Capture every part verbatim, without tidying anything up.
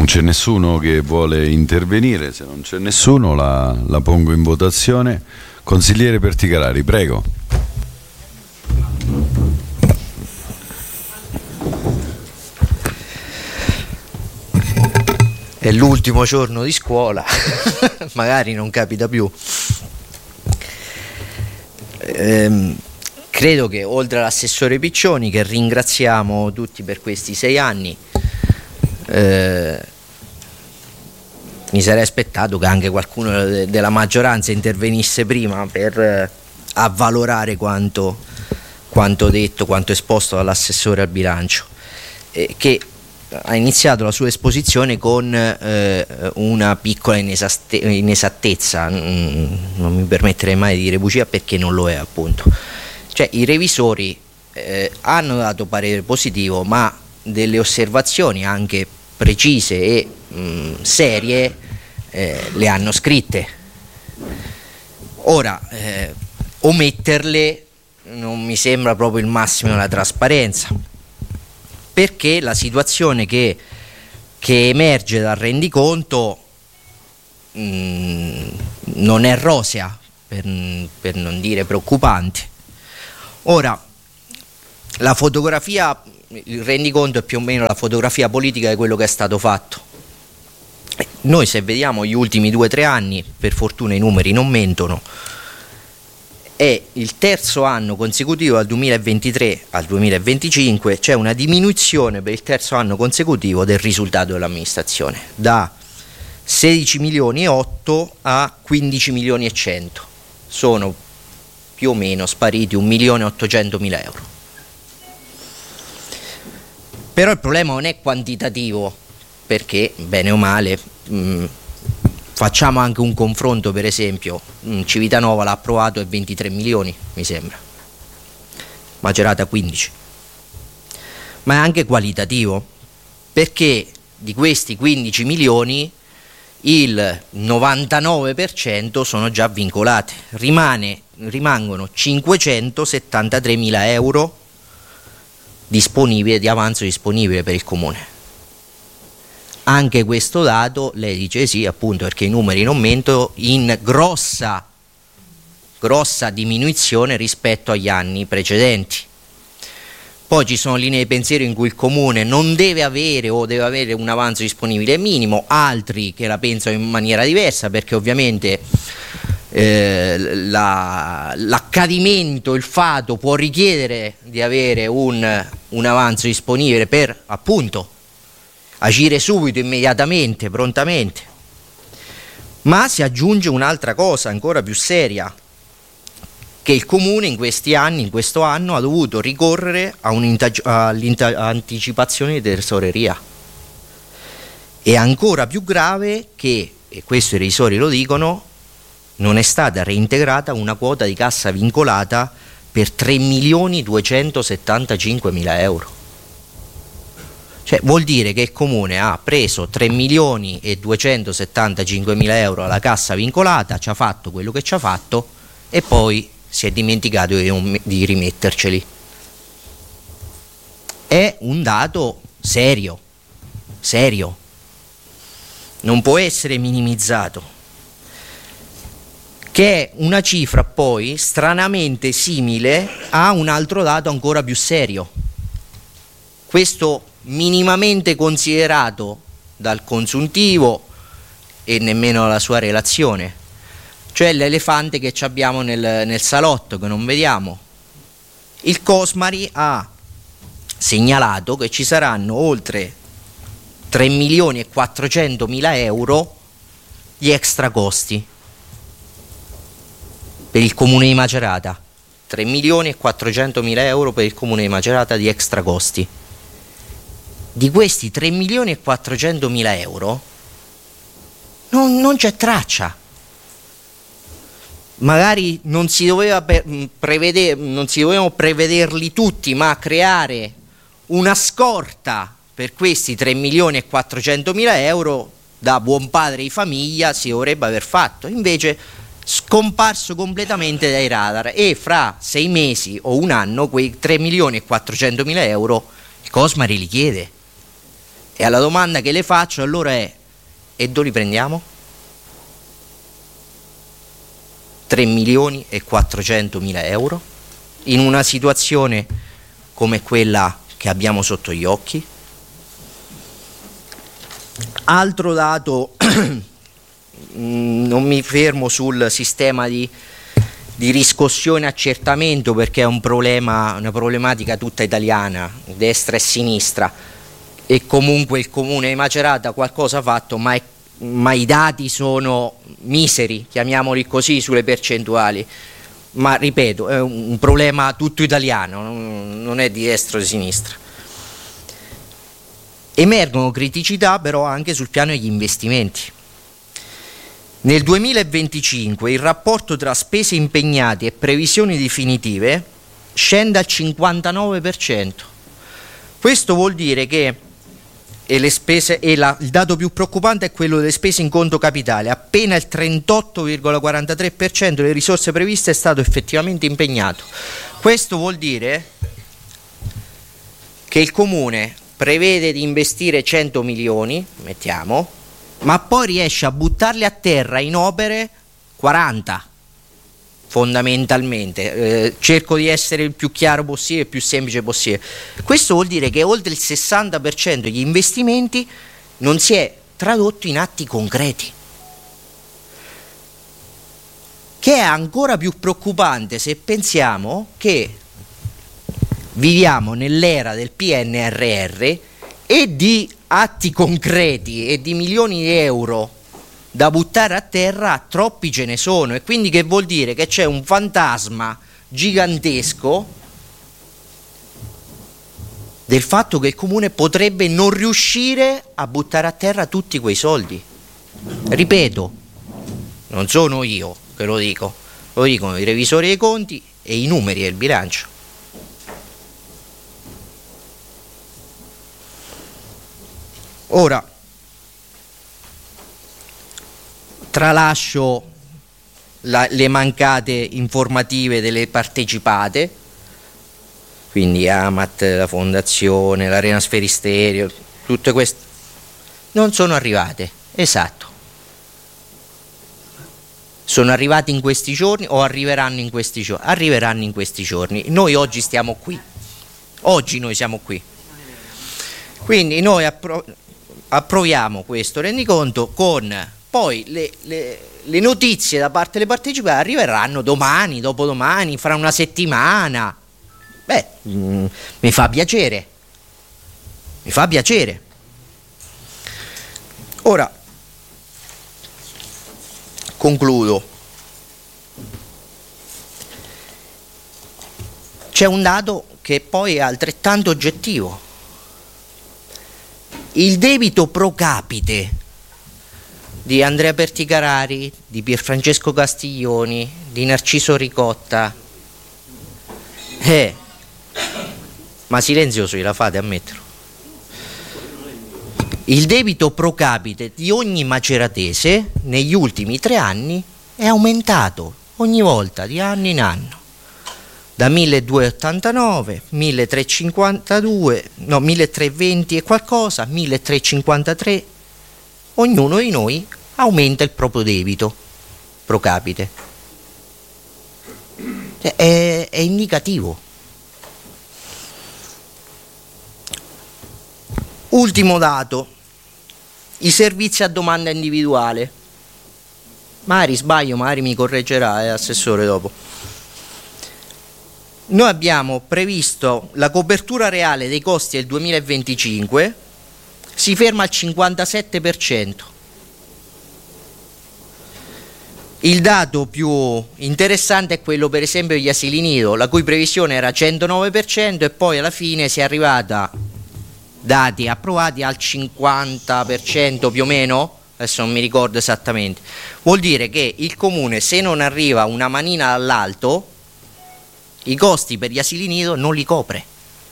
Non c'è nessuno che vuole intervenire, se non c'è nessuno la, la pongo in votazione. Consigliere Perticarari, prego. È l'ultimo giorno di scuola, magari non capita più. Ehm, credo che oltre all'assessore Piccioni, che ringraziamo tutti per questi sei anni, eh, mi sarei aspettato che anche qualcuno de- della maggioranza intervenisse prima per eh, avvalorare quanto, quanto detto, quanto esposto dall'assessore al bilancio, eh, che ha iniziato la sua esposizione con eh, una piccola inesatte- inesattezza, mm, non mi permetterei mai di dire bugia perché non lo è, appunto. Cioè, i revisori eh, hanno dato parere positivo, ma delle osservazioni anche precise e mh, serie eh, le hanno scritte. Ora, eh, ometterle non mi sembra proprio il massimo della trasparenza, perché la situazione che, che emerge dal rendiconto mh, non è rosea, per, per non dire preoccupante. Ora, la fotografia, il rendiconto è più o meno la fotografia politica di quello che è stato fatto. Noi, se vediamo gli ultimi due o tre anni, per fortuna i numeri non mentono, è il terzo anno consecutivo dal duemilaventitré al duemilaventicinque, c'è una diminuzione per il terzo anno consecutivo del risultato dell'amministrazione, da sedici milioni e otto a quindici milioni e cento, sono più o meno spariti un milione e ottocentomila euro. Però il problema non è quantitativo, perché bene o male mh, facciamo anche un confronto, per esempio mh, Civitanova l'ha approvato e ventitré milioni mi sembra, Macerata quindici, ma è anche qualitativo, perché di questi quindici milioni il novantanove per cento sono già vincolate, rimane, rimangono cinquecentosettantatremila euro disponibile, di avanzo disponibile per il comune. Anche questo dato, lei dice sì, appunto, perché i numeri non mentono, in grossa, grossa diminuzione rispetto agli anni precedenti. Poi ci sono linee di pensiero in cui il comune non deve avere o deve avere un avanzo disponibile minimo, altri che la pensano in maniera diversa, perché ovviamente eh, la, l'accadimento, il fato può richiedere di avere un, un avanzo disponibile per, appunto, agire subito, immediatamente, prontamente. Ma si aggiunge un'altra cosa ancora più seria, che il comune in questi anni, in questo anno, ha dovuto ricorrere a un'anticipazione di tesoreria. È ancora più grave che, e questo i revisori lo dicono, non è stata reintegrata una quota di cassa vincolata per tre milioni duecentosettantacinquemila euro. Cioè, vuol dire che il comune ha preso tre milioni e duecentosettantacinquemila euro alla cassa vincolata, ci ha fatto quello che ci ha fatto e poi si è dimenticato di, di rimetterceli. È un dato serio, serio, non può essere minimizzato, che è una cifra poi stranamente simile a un altro dato ancora più serio, questo minimamente considerato dal consuntivo e nemmeno dalla sua relazione, cioè l'elefante che abbiamo nel, nel salotto che non vediamo. Il Cosmari ha segnalato che ci saranno oltre tre milioni e quattrocentomila euro di extra costi per il comune di Macerata, tre milioni e quattrocentomila euro per il comune di Macerata di extra costi. Di questi tre milioni e quattrocentomila euro non, non c'è traccia. Magari non si doveva prevedere, non si dovevano prevederli tutti, ma creare una scorta per questi tre milioni e quattrocentomila euro da buon padre di famiglia si dovrebbe aver fatto, invece scomparso completamente dai radar, e fra sei mesi o un anno quei tre milioni e quattrocentomila euro il Cosmari li chiede E alla domanda che le faccio allora è: e dove li prendiamo? tre milioni e quattrocentomila euro in una situazione come quella che abbiamo sotto gli occhi? Altro dato, non mi fermo sul sistema di, di riscossione e accertamento perché è un problema, una problematica tutta italiana, destra e sinistra, e comunque il comune di Macerata qualcosa ha fatto, ma, è, ma i dati sono miseri, chiamiamoli così, sulle percentuali. Ma ripeto, è un, un problema tutto italiano, non, non è di destra o di sinistra. Emergono criticità però anche sul piano degli investimenti. Nel duemilaventicinque il rapporto tra spese impegnate e previsioni definitive scende al cinquantanove per cento. Questo vuol dire che e le spese, e la, il dato più preoccupante è quello delle spese in conto capitale. Appena il trentotto virgola quarantatré per cento delle risorse previste è stato effettivamente impegnato. Questo vuol dire che il comune prevede di investire cento milioni, mettiamo, ma poi riesce a buttarli a terra in opere quaranta, fondamentalmente. Eh, cerco di essere il più chiaro possibile, il più semplice possibile. Questo vuol dire che oltre il sessanta per cento degli investimenti non si è tradotto in atti concreti, che è ancora più preoccupante se pensiamo che viviamo nell'era del P N R R e di atti concreti e di milioni di euro da buttare a terra troppi ce ne sono, e quindi che vuol dire che c'è un fantasma gigantesco del fatto che il comune potrebbe non riuscire a buttare a terra tutti quei soldi. Ripeto, non sono io che lo dico, lo dicono i revisori dei conti e i numeri del bilancio. Ora, tralascio la, le mancate informative delle partecipate, quindi Amat, la fondazione, l'Arena Sferisterio, tutte queste non sono arrivate, esatto. Sono arrivate in questi giorni o arriveranno in questi giorni? Arriveranno in questi giorni. Noi oggi stiamo qui, oggi noi siamo qui. Quindi noi appro- approviamo questo rendiconto con poi le, le, le notizie da parte delle partecipate arriveranno domani, dopodomani, fra una settimana. Beh, mh, mi fa piacere, mi fa piacere. Ora, concludo. C'è un dato che poi è altrettanto oggettivo. Il debito pro capite di Andrea Perticarari, di Pierfrancesco Castiglioni, di Narciso Ricotta, eh, ma silenzioso gliela fate a metterlo. Il debito pro capite di ogni maceratese negli ultimi tre anni è aumentato ogni volta, di anno in anno, da milleduecentottantanove, milletrecentocinquantadue, no, milletrecentoventi e qualcosa, milletrecentocinquantatré. Ognuno di noi aumenta il proprio debito pro capite. È, è indicativo. Ultimo dato, i servizi a domanda individuale. Magari sbaglio, magari mi correggerà, eh, assessore, dopo. Noi abbiamo previsto la copertura reale dei costi del duemilaventicinque, si ferma al cinquantasette per cento. Il dato più interessante è quello per esempio degli asili nido, la cui previsione era centonove per cento e poi alla fine si è arrivata, dati approvati, al cinquanta per cento più o meno, adesso non mi ricordo esattamente. Vuol dire che il comune, se non arriva una manina dall'alto, i costi per gli asili nido non li copre.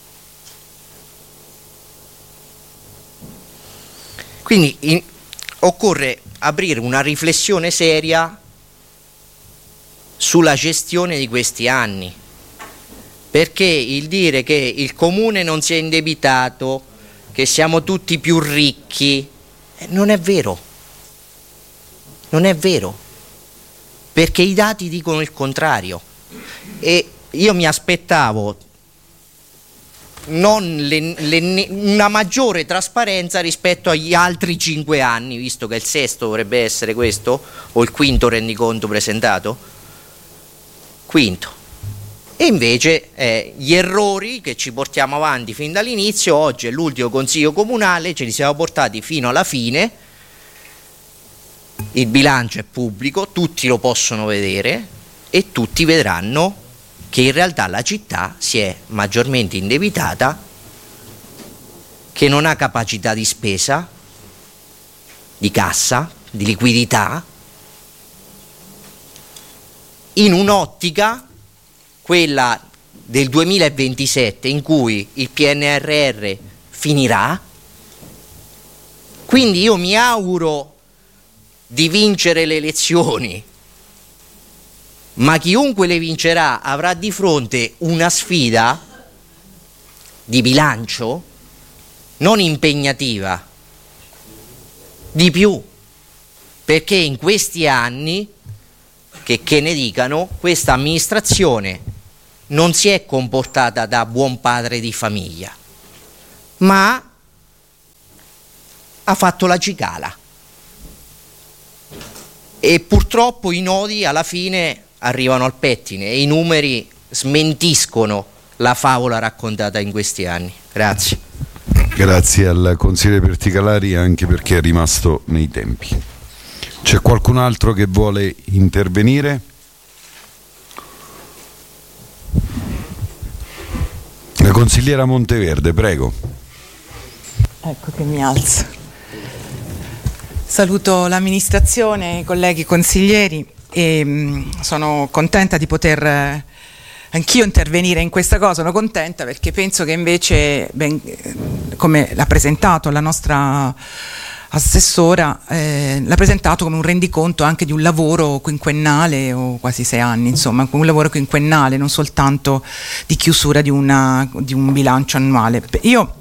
Quindi in, occorre aprire una riflessione seria sulla gestione di questi anni, perché il dire che il comune non si è indebitato, che siamo tutti più ricchi. Eh, non è vero, non è vero, perché i dati dicono il contrario. E io mi aspettavo non le, le, una maggiore trasparenza rispetto agli altri cinque anni, visto che il sesto dovrebbe essere questo, o il quinto rendiconto presentato, quinto. E invece eh, gli errori che ci portiamo avanti fin dall'inizio, oggi è l'ultimo consiglio comunale, ce li siamo portati fino alla fine, il bilancio è pubblico, tutti lo possono vedere e tutti vedranno che in realtà la città si è maggiormente indebitata, che non ha capacità di spesa, di cassa, di liquidità, in un'ottica, quella del duemilaventisette, in cui il P N R R finirà. Quindi io mi auguro di vincere le elezioni, ma chiunque le vincerà avrà di fronte una sfida di bilancio non impegnativa, di più, perché in questi anni, che, che ne dicano, questa amministrazione non si è comportata da buon padre di famiglia, ma ha fatto la cicala, e purtroppo i nodi alla fine arrivano al pettine e i numeri smentiscono la favola raccontata in questi anni. Grazie. Grazie al consigliere Perticalari, anche perché è rimasto nei tempi. C'è qualcun altro che vuole intervenire? La consigliera Monteverde, prego. Ecco che mi alzo. Saluto l'amministrazione, i colleghi consiglieri, e mh, sono contenta di poter eh, anch'io intervenire in questa cosa. Sono contenta perché penso che invece, ben, come l'ha presentato la nostra assessora, eh, l'ha presentato come un rendiconto anche di un lavoro quinquennale, o quasi sei anni, insomma, un lavoro quinquennale, non soltanto di chiusura di, una, di un bilancio annuale. Io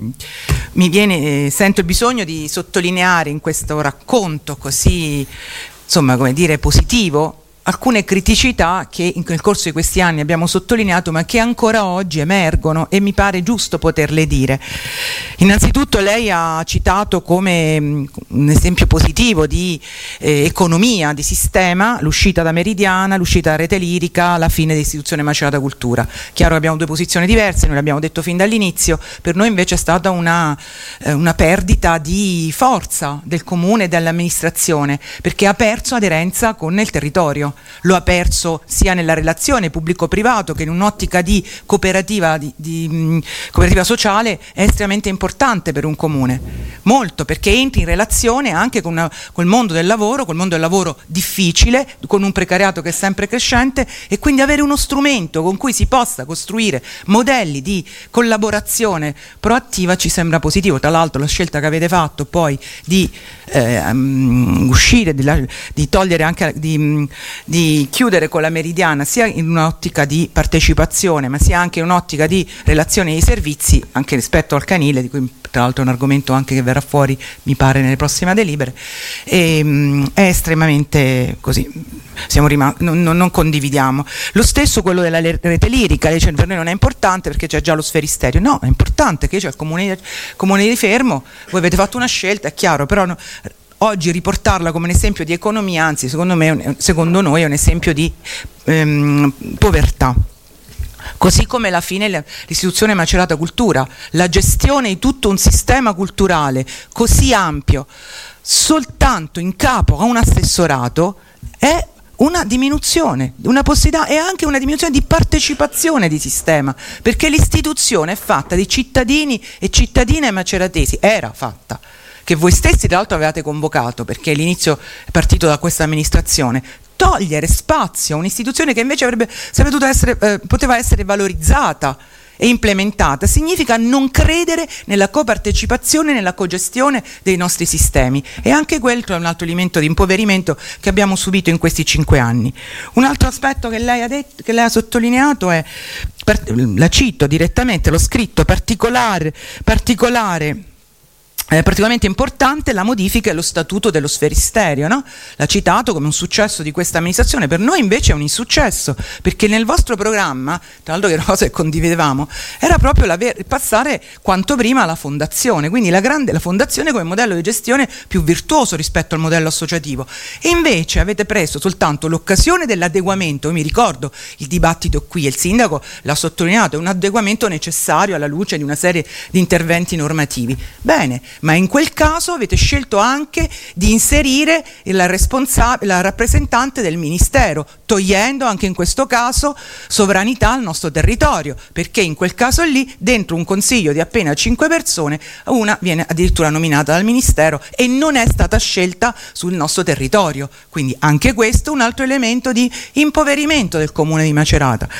mi viene, sento il bisogno di sottolineare in questo racconto così, insomma, come dire, positivo, alcune criticità che nel corso di questi anni abbiamo sottolineato, ma che ancora oggi emergono, e mi pare giusto poterle dire. Innanzitutto lei ha citato come mh, un esempio positivo di eh, economia, di sistema, l'uscita da Meridiana, l'uscita da Rete Lirica, la fine dell'istituzione Macerata Cultura. Chiaro che abbiamo due posizioni diverse, noi l'abbiamo detto fin dall'inizio, per noi invece è stata una, eh, una perdita di forza del comune e dell'amministrazione, perché ha perso aderenza con il territorio. Lo ha perso sia nella relazione pubblico-privato che in un'ottica di cooperativa, di, di mh, cooperativa sociale, è estremamente importante per un comune, molto, perché entri in relazione anche con, una, con il mondo del lavoro, col mondo del lavoro difficile, con un precariato che è sempre crescente, e quindi avere uno strumento con cui si possa costruire modelli di collaborazione proattiva ci sembra positivo. Tra l'altro la scelta che avete fatto poi di eh, um, uscire, di, di togliere anche di, di chiudere con la Meridiana, sia in un'ottica di partecipazione ma sia anche in un'ottica di relazione dei servizi, anche rispetto al canile, di cui tra l'altro è un argomento anche che verrà fuori mi pare nelle prossime delibere, e, mh, è estremamente così, siamo rimasti, non, non, non condividiamo. Lo stesso quello della Rete Lirica, lei dice per noi non è importante perché c'è già lo Sferisterio. No, è importante che c'è il comune, comune di Fermo, voi avete fatto una scelta, è chiaro, però no, oggi riportarla come un esempio di economia, anzi secondo me, secondo noi è un esempio di ehm, povertà. Così come alla fine l'istituzione Macerata Cultura, la gestione di tutto un sistema culturale così ampio soltanto in capo a un assessorato è una diminuzione, una possibilità, e anche una diminuzione di partecipazione di sistema, perché l'istituzione è fatta di cittadini e cittadine maceratesi, era fatta, che voi stessi tra l'altro avevate convocato, perché l'inizio è partito da questa amministrazione. Togliere spazio a un'istituzione che invece avrebbe, sarebbe dovuta essere, eh, poteva essere valorizzata e implementata, significa non credere nella copartecipazione, nella cogestione dei nostri sistemi, e anche quello è un altro elemento di impoverimento che abbiamo subito in questi cinque anni. Un altro aspetto che lei ha detto, che lei ha sottolineato è, per, la cito direttamente, l'ho scritto, particolare, particolare È particolarmente importante la modifica dello statuto dello sferisterio, no? L'ha citato come un successo di questa amministrazione, per noi invece è un insuccesso, perché nel vostro programma, tra l'altro che era una cosa che condividevamo, era proprio l'aver, passare quanto prima alla fondazione, quindi la, grande, la fondazione come modello di gestione più virtuoso rispetto al modello associativo, e invece avete preso soltanto l'occasione dell'adeguamento. Io mi ricordo il dibattito qui e il sindaco l'ha sottolineato, è un adeguamento necessario alla luce di una serie di interventi normativi. Bene, ma in quel caso avete scelto anche di inserire il responsa- la rappresentante del Ministero, togliendo anche in questo caso sovranità al nostro territorio, perché in quel caso lì, dentro un consiglio di appena cinque persone, una viene addirittura nominata dal Ministero e non è stata scelta sul nostro territorio. Quindi anche questo è un altro elemento di impoverimento del comune di Macerata.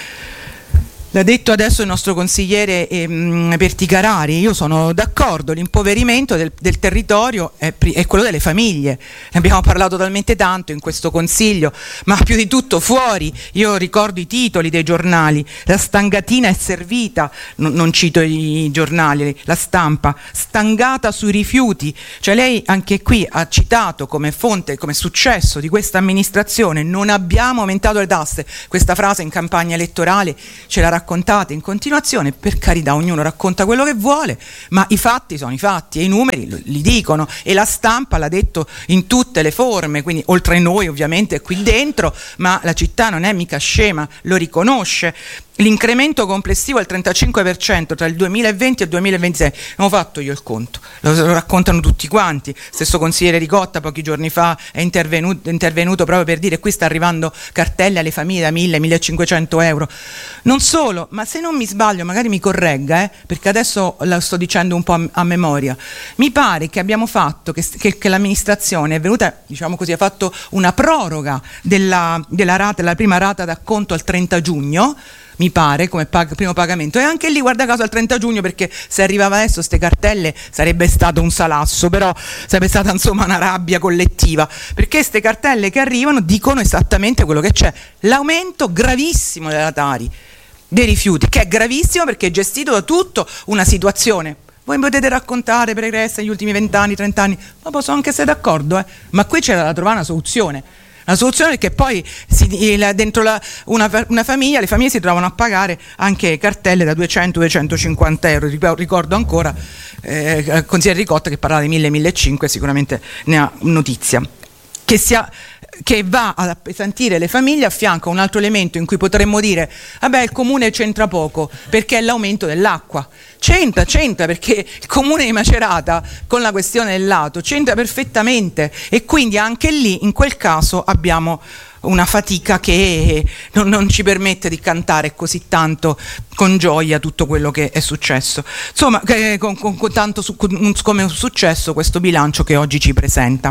L'ha detto adesso il nostro consigliere ehm, Perticarari, io sono d'accordo, l'impoverimento del, del territorio è, è quello delle famiglie, ne abbiamo parlato talmente tanto in questo consiglio, ma più di tutto fuori. Io ricordo i titoli dei giornali: la stangatina è servita, non, non cito i giornali, la stampa, stangata sui rifiuti, cioè lei anche qui ha citato come fonte, come successo di questa amministrazione: non abbiamo aumentato le tasse. Questa frase in campagna elettorale ce la raccontate in continuazione, per carità, ognuno racconta quello che vuole, ma i fatti sono i fatti e i numeri li dicono, e la stampa l'ha detto in tutte le forme, quindi oltre a noi ovviamente qui dentro, ma la città non è mica scema, lo riconosce. L'incremento complessivo è il trentacinque per cento tra il duemilaventi e il duemilaventisei, non ho fatto io il conto, lo, lo raccontano tutti quanti. Stesso consigliere Ricotta pochi giorni fa è intervenuto, è intervenuto proprio per dire: qui sta arrivando cartelle alle famiglie da mille millecinquecento euro. Non solo, ma se non mi sbaglio, magari mi corregga, eh, perché adesso la sto dicendo un po' a, a memoria, mi pare che abbiamo fatto, che, che, che l'amministrazione è venuta, diciamo così, ha fatto una proroga della, della rata, la prima rata d'acconto al trenta giugno, mi pare, come pag- primo pagamento, e anche lì guarda caso al trenta giugno, perché se arrivava adesso ste cartelle sarebbe stato un salasso, però sarebbe stata insomma una rabbia collettiva, perché ste cartelle che arrivano dicono esattamente quello che c'è: l'aumento gravissimo della Tari dei rifiuti, che è gravissimo perché è gestito da tutto una situazione. Voi mi potete raccontare pregressa negli ultimi vent'anni, trent'anni, ma posso anche essere d'accordo, eh? Ma qui c'era da trovare una soluzione. La soluzione è che poi si, la, dentro la, una, una famiglia, le famiglie si trovano a pagare anche cartelle da duecento duecentocinquanta euro. Ricordo ancora eh, il consigliere Ricotta che parlava di mille millecinquecento, sicuramente ne ha notizia. Che, sia, che va ad appesantire le famiglie, a fianco a un altro elemento in cui potremmo dire: vabbè, il comune c'entra poco perché è l'aumento dell'acqua. C'entra, c'entra, perché il comune di Macerata con la questione del lato c'entra perfettamente, e quindi anche lì in quel caso abbiamo una fatica che non, non ci permette di cantare così tanto con gioia tutto quello che è successo. Insomma, che, con, con, con tanto su, con, come è successo questo bilancio che oggi ci presenta.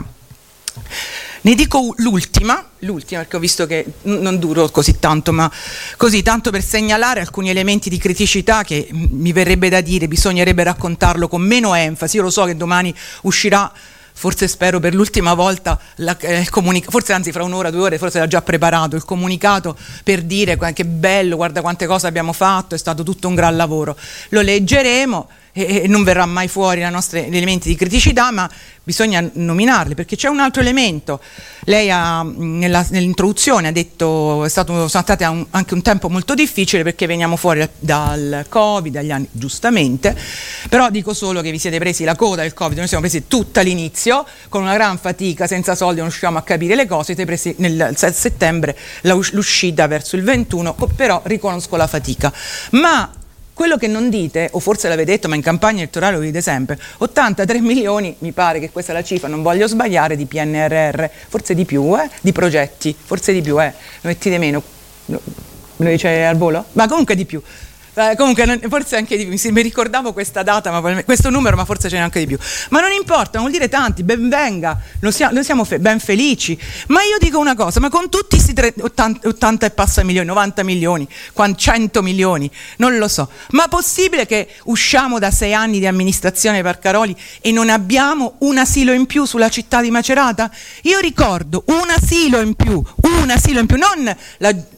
Ne dico l'ultima, l'ultima perché ho visto che non duro così tanto, ma così tanto per segnalare alcuni elementi di criticità che mi verrebbe da dire bisognerebbe raccontarlo con meno enfasi. Io lo so che domani uscirà, forse spero per l'ultima volta, la, eh, il comunica- forse anzi fra un'ora, due ore, forse l'ha già preparato il comunicato per dire che bello, guarda quante cose abbiamo fatto, è stato tutto un gran lavoro. Lo leggeremo e, e non verrà mai fuori i nostri elementi di criticità, ma bisogna nominarli, perché c'è un altro elemento. Lei ha, nella, nell'introduzione ha detto è stato, sono state un, anche un tempo molto difficile perché veniamo fuori dal Covid, dagli anni, giustamente, però dico solo che vi siete presi la coda del Covid, noi siamo presi tutta all'inizio, con una gran fatica, senza soldi, non riusciamo a capire le cose, siete presi nel settembre l'uscita verso il ventuno, però riconosco la fatica. Ma quello che non dite, o forse l'avete detto, ma in campagna elettorale lo dite sempre, ottantatré milioni, mi pare che questa è la cifra, non voglio sbagliare, di P N R R, forse di più, eh? Di progetti, forse di più, eh? Lo mettete meno, me lo dice al volo? Ma comunque di più. Eh, comunque forse anche di più, mi ricordavo questa data, ma questo numero, ma forse ce n'è anche di più. Ma non importa, vuol dire tanti, ben venga, noi siamo, noi siamo fe- ben felici. Ma io dico una cosa, ma con tutti questi ottanta, ottanta e passa milioni, novanta milioni, cento milioni, non lo so, ma possibile che usciamo da sei anni di amministrazione Parcaroli e non abbiamo un asilo in più sulla città di Macerata? Io ricordo un asilo in più, un asilo in più, non la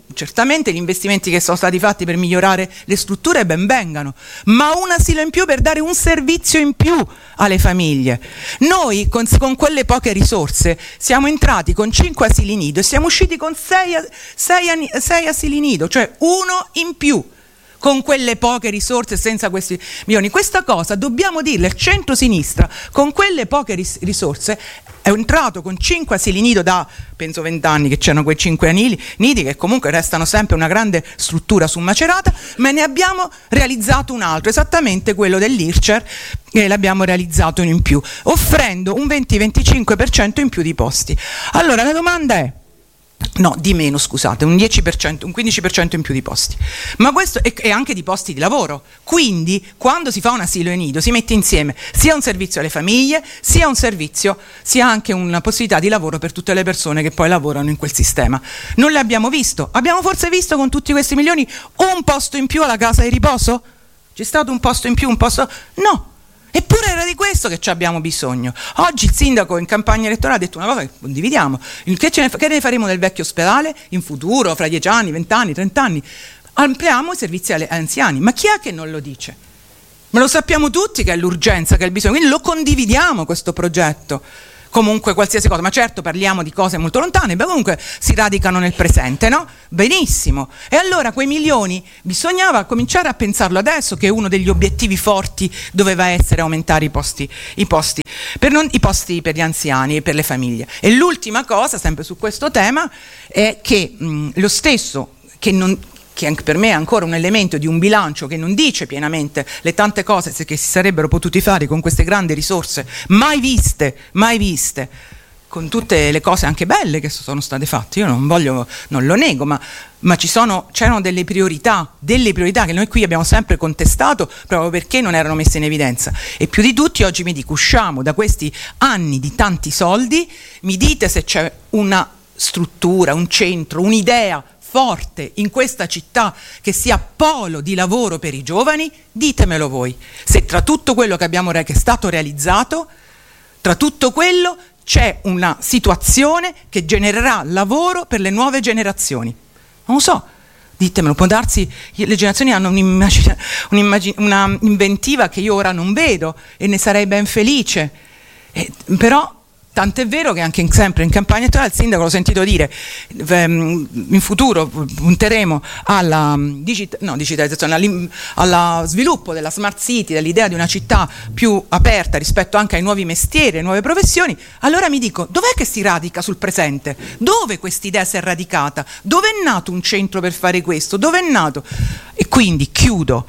certamente gli investimenti che sono stati fatti per migliorare le strutture ben vengano, ma un asilo in più per dare un servizio in più alle famiglie. Noi con, con quelle poche risorse siamo entrati con cinque asili nido e siamo usciti con sei, sei, sei asili nido, cioè uno in più. Con quelle poche risorse, senza questi milioni. Questa cosa dobbiamo dirle, il centro-sinistra con quelle poche ris- risorse è entrato con cinque asili nido da, penso, vent'anni che c'erano quei cinque nidi che comunque restano sempre una grande struttura su Macerata, ma ne abbiamo realizzato un altro, esattamente quello dell'I R C E R, e l'abbiamo realizzato in più, offrendo un venti venticinque per cento in più di posti. Allora la domanda è, no, di meno, scusate, un dieci per cento, un quindici per cento in più di posti, ma questo è, è anche di posti di lavoro. Quindi quando si fa un asilo e nido si mette insieme sia un servizio alle famiglie, sia un servizio, sia anche una possibilità di lavoro per tutte le persone che poi lavorano in quel sistema. Non l'abbiamo visto, abbiamo forse visto con tutti questi milioni un posto in più alla casa di riposo? C'è stato un posto in più, un posto? No. Eppure era di questo che ci abbiamo bisogno. Oggi il sindaco in campagna elettorale ha detto una cosa che condividiamo: che, ce ne, che ne faremo del vecchio ospedale in futuro, fra dieci anni, vent'anni, trent'anni? Ampliamo i servizi agli anziani. Ma chi è che non lo dice? Ma lo sappiamo tutti che è l'urgenza, che è il bisogno, quindi lo condividiamo questo progetto. Comunque qualsiasi cosa, ma certo parliamo di cose molto lontane, ma comunque si radicano nel presente, no? Benissimo. E allora quei milioni bisognava cominciare a pensarlo adesso, che uno degli obiettivi forti doveva essere aumentare i posti, i posti, per non, i posti per gli anziani e per le famiglie. E l'ultima cosa, sempre su questo tema, è che mh, lo stesso che non... che anche per me è ancora un elemento di un bilancio che non dice pienamente le tante cose che si sarebbero potuti fare con queste grandi risorse mai viste, mai viste, con tutte le cose anche belle che sono state fatte. Io non voglio, non lo nego, ma, ma ci sono, c'erano delle priorità, delle priorità che noi qui abbiamo sempre contestato proprio perché non erano messe in evidenza. E più di tutti oggi mi dico, usciamo da questi anni di tanti soldi, mi dite se c'è una struttura, un centro, un'idea forte in questa città che sia polo di lavoro per i giovani, ditemelo voi. Se tra tutto quello che abbiamo re- che è stato realizzato, tra tutto quello c'è una situazione che genererà lavoro per le nuove generazioni. Non lo so, ditemelo. Può darsi, le generazioni hanno un'immagine, un'immagine, una inventiva che io ora non vedo e ne sarei ben felice, eh, però tant'è vero che anche in, sempre in campagna elettorale il sindaco l'ho sentito dire ehm, in futuro punteremo alla, digit- no, digitalizzazione, allo sviluppo della smart city, dell'idea di una città più aperta rispetto anche ai nuovi mestieri, alle nuove professioni. Allora mi dico, dov'è che si radica sul presente? Dove quest'idea si è radicata? Dove è nato un centro per fare questo? Dove è nato? E quindi chiudo.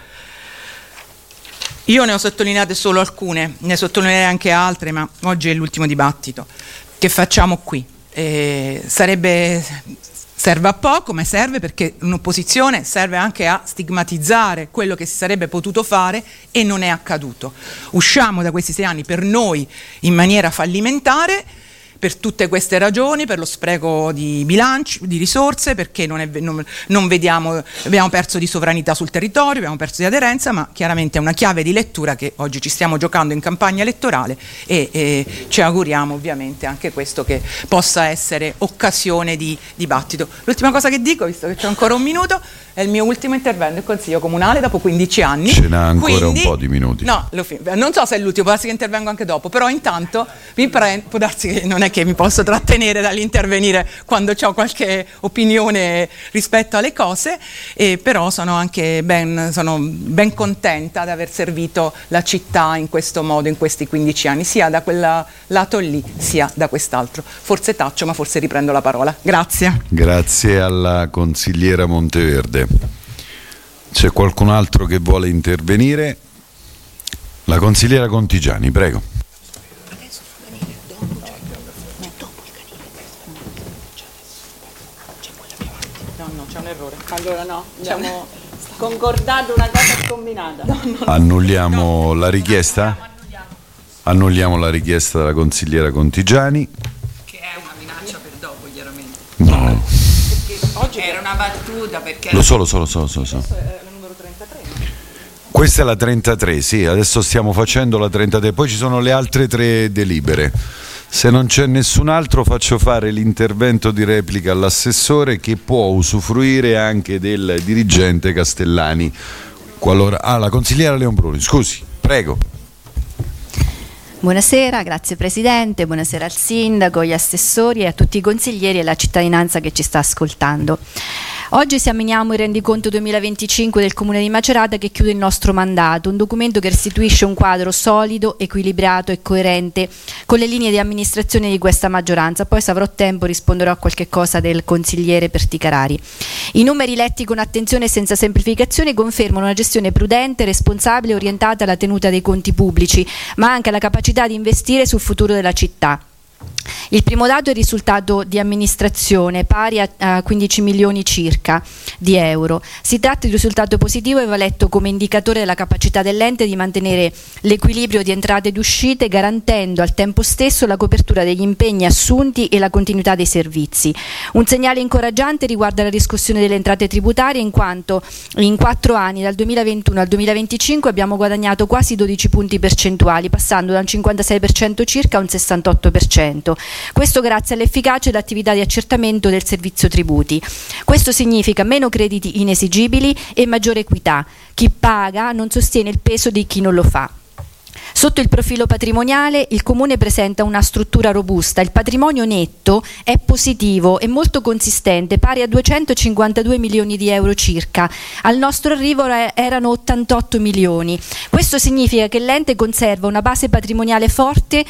Io ne ho sottolineate solo alcune, ne sottolineerei anche altre, ma oggi è l'ultimo dibattito che facciamo qui. Eh, sarebbe, serve a poco, ma serve perché un'opposizione serve anche a stigmatizzare quello che si sarebbe potuto fare e non è accaduto. Usciamo da questi sei anni per noi in maniera fallimentare, per tutte queste ragioni, per lo spreco di bilanci, di risorse, perché non, è, non, non vediamo, abbiamo perso di sovranità sul territorio, abbiamo perso di aderenza, ma chiaramente è una chiave di lettura che oggi ci stiamo giocando in campagna elettorale e, e ci auguriamo ovviamente anche questo che possa essere occasione di dibattito. L'ultima cosa che dico, visto che c'è ancora un minuto, è il mio ultimo intervento in Consiglio Comunale dopo quindici anni. Ce n'ha ancora Quindi, un po' di minuti. No, lo fi- non so se è l'ultimo, può darsi che intervengo anche dopo, però intanto mi pre- può darsi che non è che mi posso trattenere dall'intervenire quando ho qualche opinione rispetto alle cose, e però sono anche ben, sono ben contenta di aver servito la città in questo modo in questi quindici anni, sia da quel lato lì sia da quest'altro. Forse taccio, ma forse riprendo la parola. Grazie. Grazie alla consigliera Monteverde. C'è qualcun altro che vuole intervenire? La consigliera Contigiani, prego. C'è un errore. Allora no, abbiamo concordato una cosa combinata. No, no, no. Annulliamo la richiesta? Annulliamo la richiesta della consigliera Contigiani. Che è una minaccia per dopo, chiaramente. No. Perché oggi era una battuta, perché Lo so, lo so, lo so, lo so. Lo so. è la numero trentatré. Questa è la trentatré, sì, adesso stiamo facendo la trentatré, poi ci sono le altre tre delibere. Se non c'è nessun altro, faccio fare l'intervento di replica all'assessore, che può usufruire anche del dirigente Castellani. Qualora... Ah, la consigliera Leonbruni, scusi, prego. Buonasera, grazie Presidente, buonasera al Sindaco, agli assessori e a tutti i consiglieri e alla cittadinanza che ci sta ascoltando. Oggi esaminiamo il rendiconto duemilaventicinque del Comune di Macerata, che chiude il nostro mandato, un documento che restituisce un quadro solido, equilibrato e coerente con le linee di amministrazione di questa maggioranza. Poi, se avrò tempo, risponderò a qualche cosa del consigliere Perticarari. I numeri letti con attenzione e senza semplificazione confermano una gestione prudente, responsabile e orientata alla tenuta dei conti pubblici, ma anche alla capacità di investire sul futuro della città. Il primo dato è il risultato di amministrazione, pari a, a quindici milioni circa di euro. Si tratta di un risultato positivo e va letto come indicatore della capacità dell'ente di mantenere l'equilibrio di entrate ed uscite, garantendo al tempo stesso la copertura degli impegni assunti e la continuità dei servizi. Un segnale incoraggiante riguarda la riscossione delle entrate tributarie, in quanto in quattro anni, dal duemilaventuno al duemilaventicinque, abbiamo guadagnato quasi dodici punti percentuali, passando da un cinquantasei per cento circa a un sessantotto per cento. Questo grazie all'efficacia dell'attività di accertamento del servizio tributi. Questo significa meno crediti inesigibili e maggiore equità. Chi paga non sostiene il peso di chi non lo fa. Sotto il profilo patrimoniale, il Comune presenta una struttura robusta. Il patrimonio netto è positivo e molto consistente, pari a duecentocinquantadue milioni di euro circa. Al nostro arrivo erano ottantotto milioni. Questo significa che l'ente conserva una base patrimoniale forte